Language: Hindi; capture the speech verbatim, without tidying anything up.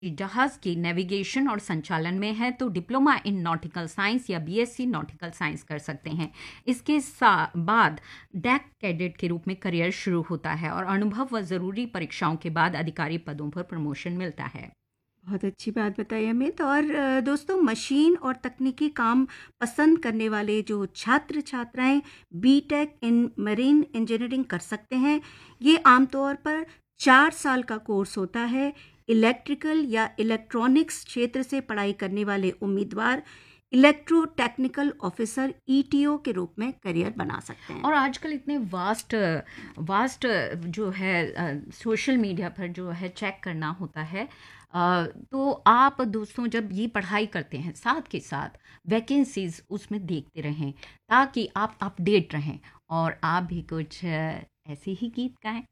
जहाज की नेविगेशन और संचालन में है तो डिप्लोमा इन नॉटिकल साइंस या बीएससी नॉटिकल साइंस कर सकते हैं। इसके सा- बाद डेक कैडेट के रूप में करियर शुरू होता है और अनुभव व ज़रूरी परीक्षाओं के बाद अधिकारी पदों पर प्रमोशन मिलता है। बहुत अच्छी बात बताई अमित। और अ, दोस्तों, मशीन और तकनीकी काम पसंद करने वाले जो छात्र छात्राएं बीटेक इन मरीन इंजीनियरिंग कर सकते हैं। ये आमतौर पर चार साल का कोर्स होता है। इलेक्ट्रिकल या इलेक्ट्रॉनिक्स क्षेत्र से पढ़ाई करने वाले उम्मीदवार इलेक्ट्रो टेक्निकल ऑफिसर ईटीओ के रूप में करियर बना सकते हैं। और आजकल इतने वास्ट वास्ट जो है सोशल मीडिया पर जो है चेक करना होता है। अ, तो आप दोस्तों जब ये पढ़ाई करते हैं साथ के साथ वैकेंसीज उसमें देखते रहें ताकि आप अपडेट रहें और आप भी कुछ अ, ऐसे ही गीत गाएं।